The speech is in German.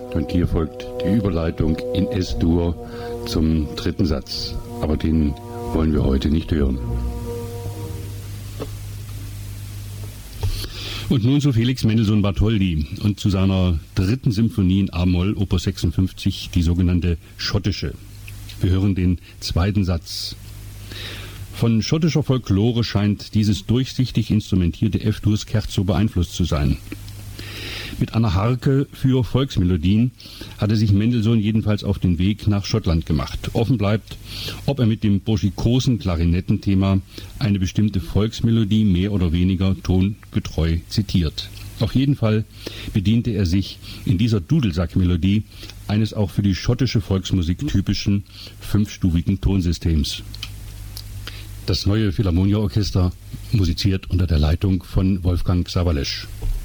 Und hier folgt die Überleitung in S-Dur zum dritten Satz. Aber den wollen wir heute nicht hören. Und nun zu Felix Mendelssohn Bartholdy und zu seiner dritten Symphonie in A-Moll, Opus 56, die sogenannte schottische. Wir hören den zweiten Satz. Von schottischer Folklore scheint dieses durchsichtig instrumentierte F-Dur-Scherzo beeinflusst zu sein. Mit einer Harke für Volksmelodien hatte sich Mendelssohn jedenfalls auf den Weg nach Schottland gemacht. Offen bleibt, ob er mit dem burschikosen Klarinettenthema eine bestimmte Volksmelodie mehr oder weniger tongetreu zitiert. Auf jeden Fall bediente er sich in dieser Dudelsackmelodie eines auch für die schottische Volksmusik typischen fünfstufigen Tonsystems. Das neue Philharmonia-Orchester musiziert unter der Leitung von Wolfgang Sawallisch.